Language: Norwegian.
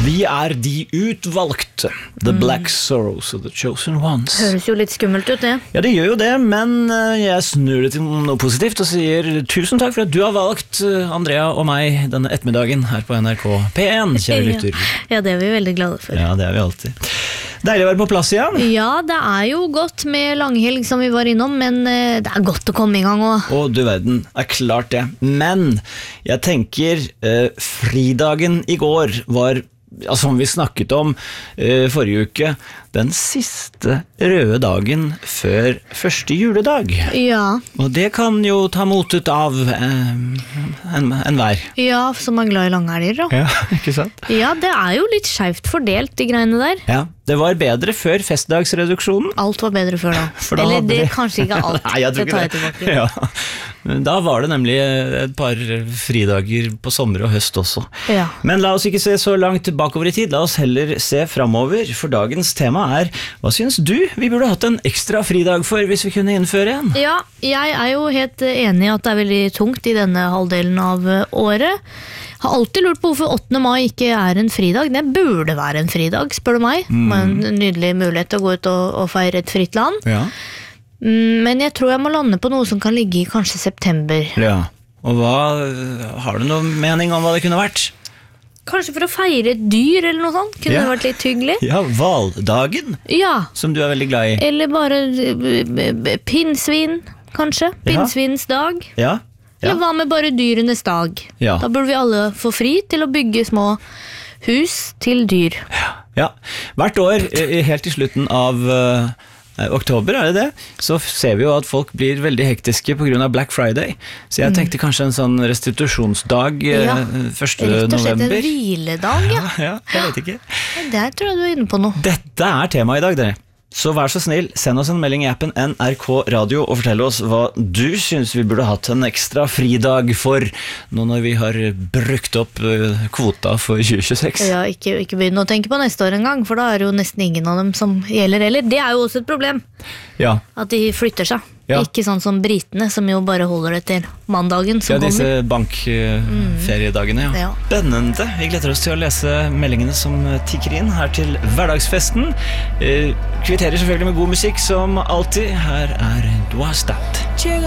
Vi de utvalgte. The Black Sorrows of the Chosen Ones. Høres jo litt skummelt ut, det. Ja, det gjør jo det, men jeg snur det til noe positivt og sier tusen takk for at du har valgt Andrea og meg denne ettermiddagen her på NRK P1, kjære lytter. Ja, det vi veldig glade for. Ja, det vi alltid. Deilig å være på plass igjen. Ja, det jo godt med langhelg som vi var innom, men det godt å komme i gang også. Og du verden, klart det. Men jeg tenker fridagen i går var, som vi snakket om forrige uke, den siste røde dagen før første juledag. Ja. Og det kan jo ta motet av en hver. Ja, som glad i langhelger da. Ja, ikke sant? Ja, det jo litt skjevt fordelt, de greiene der. Ja, det var bedre før festdagsreduksjonen. Alt var bedre før da. Eller det kanskje ikke alt. Nei, jeg tror ikke det. Tilbake. Ja. Men da var det nemlig et par fridager på sommer og høst også. Ja. Men la oss ikke se så langt bakover i tid, la oss heller se fremover, for dagens tema hva synes du vi burde hatt en ekstra fridag for hvis vi kunne innføre en? Ja, jeg jo helt enig i at det veldig tungt i denne halvdelen av året. Har alltid lurt på hvorfor 8. mai ikke en fridag. Det burde være en fridag, spør du meg. En nydelig mulighet til å gå ut og feire et fritt land. Ja. Men jeg tror jeg må lande på noe som kan ligge i kanskje september. Ja, og har du noen mening om hva det kunne vært? Kanskje for å feire et dyr eller noe sånt. Kunne det vært litt hyggelig? Ja, valdagen. Ja. Som du veldig glad i. Eller bare pinnsvin, kanskje. Pinnsvins dag. Ja. Eller hva med bare dyrenes dag? Ja. Da burde vi alle få fri til å bygge små hus til dyr. Ja. Hvert år, helt i slutten av oktober, det? Så ser vi jo at folk blir veldig hektiske på grunn av Black Friday. Så jeg tenkte kanskje en sånn restitusjonsdag 1. november. Rett og slett en hviledag, ja. Ja, jeg vet ikke. Der tror jeg du inne på noe. Dette tema i dag, dere. Så vær så snill, send oss en melding i appen NRK Radio og fortell oss hva du synes vi burde hatt en ekstra fridag for nå når vi har brukt opp kvota for 2026. Ja, ikke begynne å tenke på neste år en gang, for da det jo nesten ingen av dem som gjelder heller. Det jo også et problem, at de flytter seg. Ja. Ikke sånn som britene, som jo bare holder det til mandagen som kommer. Ja, disse bankferiedagene, ja. Spennende. Vi gleder oss til å lese meldingene som tikker inn her til hverdagsfesten. Kvitterer selvfølgelig med god musikk som alltid. Her Dwastat.